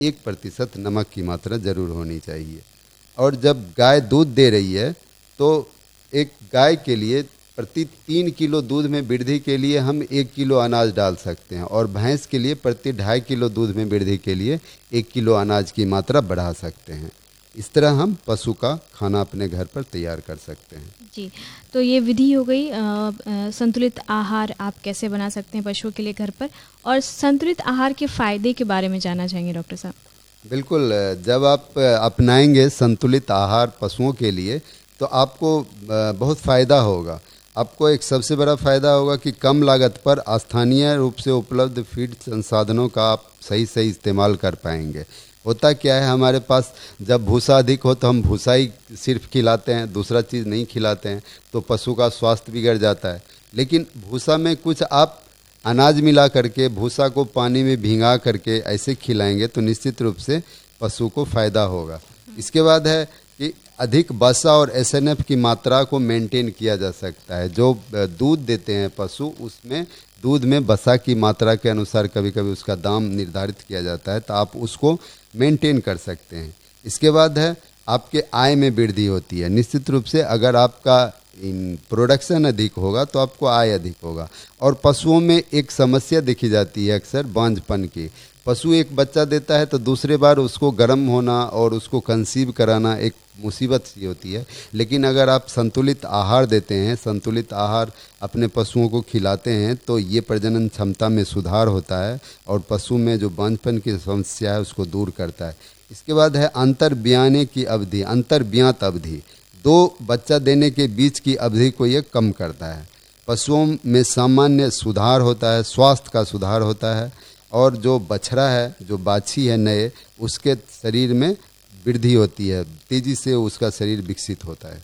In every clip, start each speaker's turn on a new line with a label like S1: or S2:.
S1: 1% नमक की मात्रा जरूर होनी चाहिए। और जब गाय दूध दे रही है तो एक गाय के लिए प्रति 3 किलो दूध में वृद्धि के लिए हम 1 किलो अनाज डाल सकते हैं, और भैंस के लिए प्रति 2.5 किलो दूध में वृद्धि के लिए 1 किलो अनाज की मात्रा बढ़ा सकते हैं। इस तरह हम पशु का खाना अपने घर पर तैयार कर सकते हैं।
S2: जी, तो ये विधि हो गई संतुलित आहार आप कैसे बना सकते हैं पशुओं के लिए घर पर, और संतुलित आहार के फ़ायदे के बारे में जानना चाहेंगे डॉक्टर साहब।
S1: बिल्कुल, जब आप अपनाएंगे संतुलित आहार पशुओं के लिए तो आपको बहुत फ़ायदा होगा। आपको एक सबसे बड़ा फ़ायदा होगा कि कम लागत पर स्थानीय रूप से उपलब्ध फीड संसाधनों का आप सही इस्तेमाल कर पाएंगे। होता क्या है, हमारे पास जब भूसा अधिक हो तो हम भूसा ही सिर्फ खिलाते हैं, दूसरा चीज़ नहीं खिलाते हैं, तो पशु का स्वास्थ्य बिगड़ जाता है। लेकिन भूसा में कुछ आप अनाज मिला करके, भूसा को पानी में भिंगा करके ऐसे खिलाएंगे तो निश्चित रूप से पशु को फ़ायदा होगा। इसके बाद है कि अधिक वसा और SNF की मात्रा को मेंटेन किया जा सकता है। जो दूध देते हैं पशु, उसमें दूध में वसा की मात्रा के अनुसार कभी कभी उसका दाम निर्धारित किया जाता है, तो आप उसको मेंटेन कर सकते हैं। इसके बाद है आपके आय में वृद्धि होती है। निश्चित रूप से अगर आपका प्रोडक्शन अधिक होगा तो आपको आय अधिक होगा। और पशुओं में एक समस्या देखी जाती है अक्सर बांझपन की। पशु एक बच्चा देता है तो दूसरे बार उसको गर्म होना और उसको कंसीव कराना एक मुसीबत सी होती है। लेकिन अगर आप संतुलित आहार देते हैं, संतुलित आहार अपने पशुओं को खिलाते हैं, तो ये प्रजनन क्षमता में सुधार होता है और पशु में जो बांझपन की समस्या है उसको दूर करता है। इसके बाद है अंतर्ब्याने की अवधि, अंतर्ब्यात अवधि, 2 बच्चा देने के बीच की अवधि को ये कम करता है। पशुओं में सामान्य सुधार होता है, स्वास्थ्य का सुधार होता है, और जो बछड़ा है, जो बाछी है नए, उसके शरीर में वृद्धि होती है, तेज़ी से उसका शरीर विकसित होता है।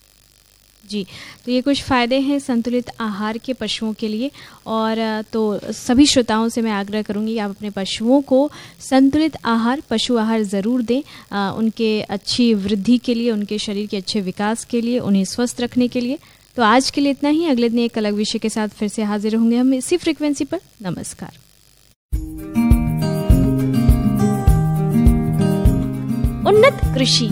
S2: जी, तो ये कुछ फ़ायदे हैं संतुलित आहार के पशुओं के लिए। और तो सभी श्रोताओं से मैं आग्रह करूंगी कि आप अपने पशुओं को संतुलित आहार, पशु आहार ज़रूर दें, उनके अच्छी वृद्धि के लिए, उनके शरीर के अच्छे विकास के लिए, उन्हें स्वस्थ रखने के लिए। तो आज के लिए इतना ही। अगले दिन एक अलग विषय के साथ फिर से हाजिर होंगे हम इसी फ्रिक्वेंसी पर। नमस्कार। उन्नत कृषि।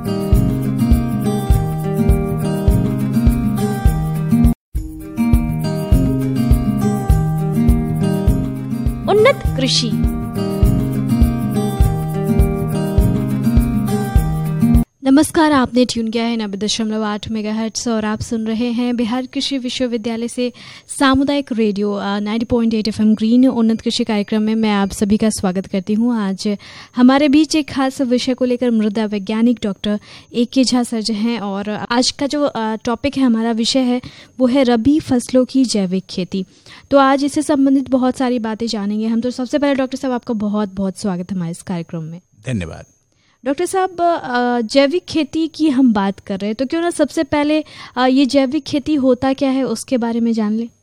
S2: उन्नत कृषि। नमस्कार, आपने ट्यून किया है 90.8 मेगाहर्ट्ज़ और आप सुन रहे हैं बिहार कृषि विश्वविद्यालय से सामुदायिक रेडियो 90.8 FM ग्रीन। उन्नत कृषि कार्यक्रम में मैं आप सभी का स्वागत करती हूं। आज हमारे बीच एक खास विषय को लेकर मृदा वैज्ञानिक डॉक्टर AK झा सर हैं, और आज का जो टॉपिक है, हमारा विषय है, वो है रबी फसलों की जैविक खेती। तो आज इससे संबंधित बहुत सारी बातें जानेंगे हम। तो सबसे पहले डॉक्टर साहब, आपका बहुत बहुत स्वागत हमारे इस कार्यक्रम में।
S3: धन्यवाद।
S2: डॉक्टर साहब, जैविक खेती की हम बात कर रहे हैं, तो क्यों ना सबसे पहले ये जैविक खेती होता क्या है उसके बारे में जान लें।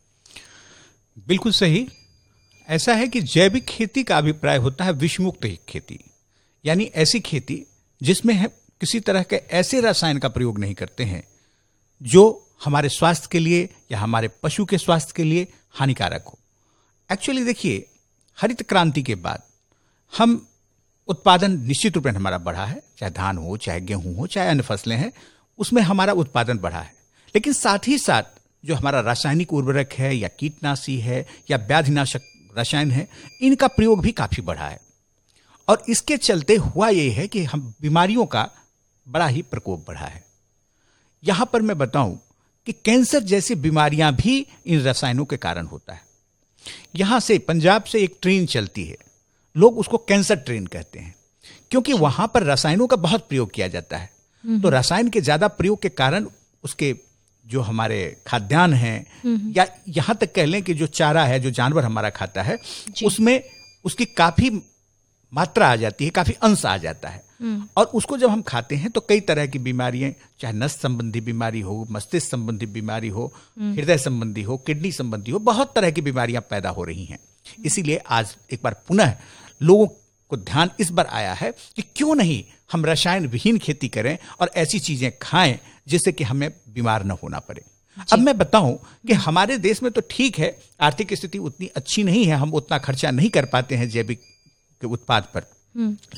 S3: बिल्कुल सही। ऐसा है कि जैविक खेती का अभिप्राय होता है विषमुक्त खेती, यानी ऐसी खेती जिसमें हम किसी तरह के ऐसे रसायन का प्रयोग नहीं करते हैं जो हमारे स्वास्थ्य के लिए या हमारे पशु के स्वास्थ्य के लिए हानिकारक हो। एक्चुअली देखिए, हरित क्रांति के बाद हम उत्पादन निश्चित रूप में हमारा बढ़ा है, चाहे धान हो, चाहे गेहूं हो, चाहे अन्य फसलें हैं, उसमें हमारा उत्पादन बढ़ा है। लेकिन साथ ही साथ जो हमारा रासायनिक उर्वरक है या कीटनाशी है या व्याधिनाशक रसायन है, इनका प्रयोग भी काफी बढ़ा है। और इसके चलते हुआ ये है कि हम बीमारियों का बड़ा ही प्रकोप बढ़ा है। यहां पर मैं बताऊं कि कैंसर जैसी बीमारियां भी इन रसायनों के कारण होता है। यहां से पंजाब से एक ट्रेन चलती है, लोग उसको कैंसर ट्रेन कहते हैं, क्योंकि वहां पर रसायनों का बहुत प्रयोग किया जाता है। तो रसायन के ज्यादा प्रयोग के कारण उसके जो हमारे खाद्यान्न हैं, या यहां तक कह लें कि जो चारा है, जो जानवर हमारा खाता है, उसमें उसकी काफी मात्रा आ जाती है, काफी अंश आ जाता है। और उसको जब हम खाते हैं तो कई तरह की बीमारियां, चाहे नस संबंधी बीमारी हो, मस्तिष्क संबंधी बीमारी हो, हृदय संबंधी हो, किडनी संबंधी हो, बहुत तरह की बीमारियां पैदा हो रही हैं। इसीलिए आज एक बार पुनः लोगों को ध्यान इस बार आया है कि क्यों नहीं हम रसायन विहीन खेती करें और ऐसी चीजें खाएं जिससे कि हमें बीमार न होना पड़े। अब मैं बताऊं कि हमारे देश में तो ठीक है, आर्थिक स्थिति उतनी अच्छी नहीं है, हम उतना खर्चा नहीं कर पाते हैं जैविक के उत्पाद पर,